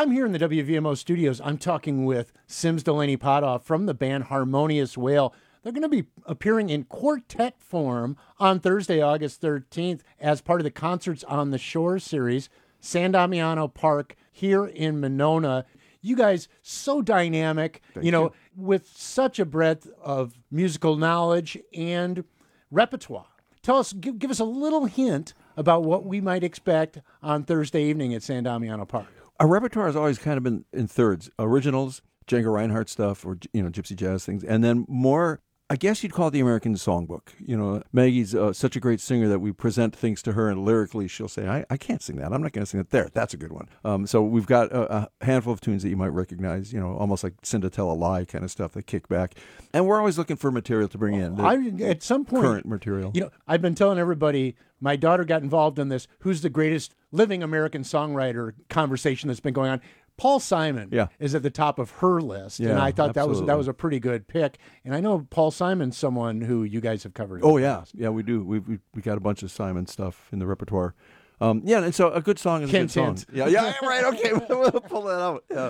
I'm here in the WVMO studios. I'm talking with Sims Delaney Potoff from the band Harmonious Whale. They're going to be appearing in quartet form on Thursday, August 13th, as part of the Concerts on the Shore series, San Damiano Park here in Monona. You guys, so dynamic, Thank you. with such a breadth of musical knowledge and repertoire. Tell us, give us a little hint about what we might expect on Thursday evening at San Damiano Park. Our repertoire has always kind of been in thirds: originals, Django Reinhardt stuff, or gypsy jazz things, and then more, I guess you'd call it the American songbook. Maggie's such a great singer that we present things to her, and lyrically she'll say, I can't sing that. I'm not going to sing that. There, that's a good one. So we've got a handful of tunes that you might recognize, almost like Cinderella Lie kind of stuff that kick back. And we're always looking for material to bring in. At some point, current material. I've been telling everybody, my daughter got involved in this, who's the greatest living American songwriter conversation that's been going on. Paul Simon is at the top of her list, and I thought that was a pretty good pick. And I know Paul Simon's someone who you guys have covered. Oh yeah, we do. We got a bunch of Simon stuff in the repertoire. And so a good song is a good song. Yeah, right. Okay, we'll pull that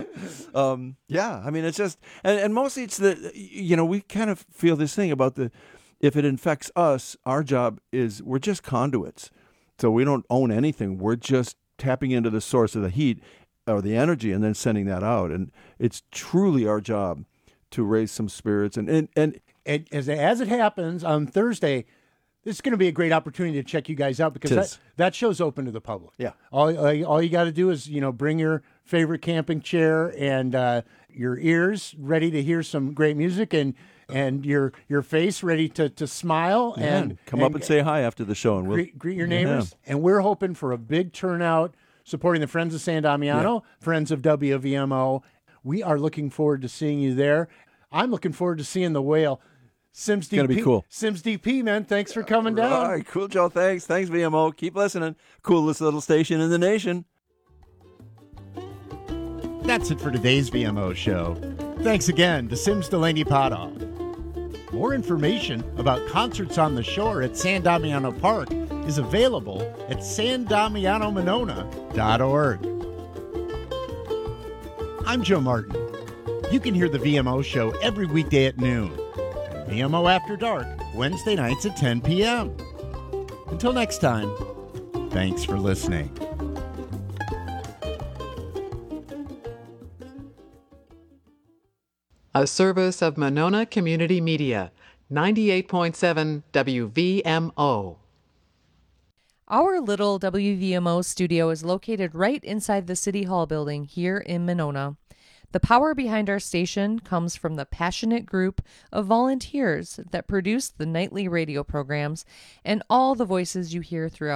out. I mean, it's just, and mostly it's we kind of feel this thing about if it infects us, our job is we're just conduits. So we don't own anything. We're just tapping into the source of the heat or the energy and then sending that out. And it's truly our job to raise some spirits. And as it happens on Thursday, this is going to be a great opportunity to check you guys out because that show's open to the public. Yeah. All you got to do is, bring your favorite camping chair and your ears ready to hear some great music and your face ready to smile and come up and say hi after the show and we'll greet your neighbors. Yeah. And we're hoping for a big turnout supporting the Friends of San Damiano, Friends of WVMO. We are looking forward to seeing you there. I'm looking forward to seeing the Whale. Sims DP, it's going to be cool. Sims DP, man, thanks for coming down. All right, cool, Joe. Thanks, VMO. Keep listening. Coolest little station in the nation. That's it for today's VMO show. Thanks again to Sims Delaney Potoff. More information about Concerts on the Shore at San Damiano Park is available at sandamianomonona.org. I'm Joe Martin. You can hear the VMO show every weekday at noon and VMO After Dark Wednesday nights at 10 p.m. Until next time, thanks for listening. A service of Monona Community Media, 98.7 WVMO. Our little WVMO studio is located right inside the City Hall building here in Monona. The power behind our station comes from the passionate group of volunteers that produce the nightly radio programs and all the voices you hear throughout